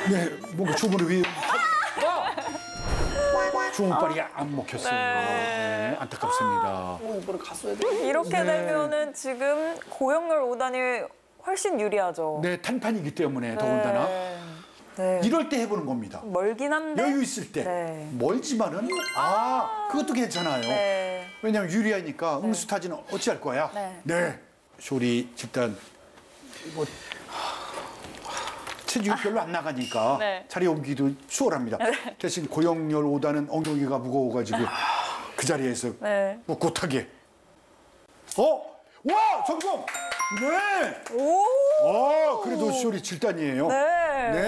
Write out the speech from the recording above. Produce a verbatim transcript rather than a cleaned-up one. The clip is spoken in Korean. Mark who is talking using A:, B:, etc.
A: 네, 뭔가 주문을 위. 주문발이 안 먹혔어요. 네, 안타깝습니다.
B: 이번에 가수해야 돼.
C: 이렇게
A: 네.
C: 되면은 지금 고영렬 오 단이 훨씬 유리하죠.
A: 네, 탄판이기 때문에 더군다나
C: 네.
A: 이럴 때 해보는 겁니다.
C: 멀긴 한데.
A: 여유 있을 때
C: 네.
A: 멀지만은 아 그것도 괜찮아요.
C: 네.
A: 왜냐하면 유리하니까 응수타지는 어찌할 거야.
C: 네.
A: 네. 쇼리 집단 뭐 체중이 별로 안 나가니까
C: 네.
A: 자리 옮기기도 수월합니다. 대신 고영렬 오 단은 엉덩이가 무거워가지고 그 자리에서
C: 네.
A: 꿋꿋하게. 어? 와 성공! 네.
C: 오.
A: 아 그래도 쇼리 칠 단이에요.
C: 네.
A: 네.